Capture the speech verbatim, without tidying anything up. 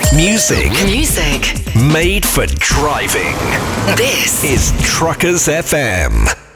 Music. Music. Made for driving. This is Truckers F M.